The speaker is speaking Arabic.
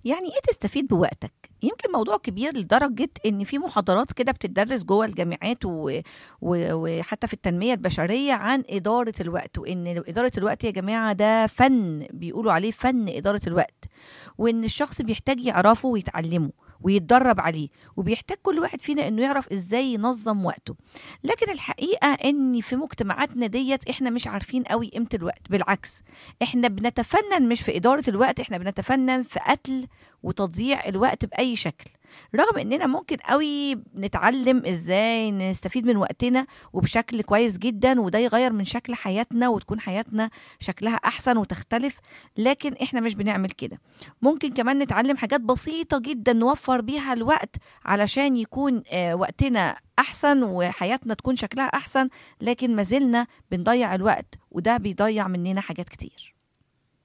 يعني ايه تستفيد بوقتك؟ يمكن موضوع كبير لدرجة ان في محاضرات كده بتدرس جوه الجامعات وحتى في التنمية البشرية عن إدارة الوقت، وان إدارة الوقت يا جماعة ده فن، بيقولوا عليه فن إدارة الوقت، وان الشخص بيحتاج يعرفه ويتعلمه ويتدرب عليه، وبيحتاج كل واحد فينا انه يعرف ازاي ينظم وقته. لكن الحقيقة ان في مجتمعاتنا ديت احنا مش عارفين قوي قيمة الوقت، بالعكس احنا بنتفنن مش في إدارة الوقت، احنا بنتفنن في قتل وتضييع الوقت بأي شكل. رغم اننا ممكن قوي نتعلم ازاي نستفيد من وقتنا وبشكل كويس جدا، وده يغير من شكل حياتنا وتكون حياتنا شكلها احسن وتختلف، لكن احنا مش بنعمل كده. ممكن كمان نتعلم حاجات بسيطة جدا نوفر بيها الوقت علشان يكون وقتنا احسن وحياتنا تكون شكلها احسن، لكن ما زلنا بنضيع الوقت، وده بيضيع مننا حاجات كتير.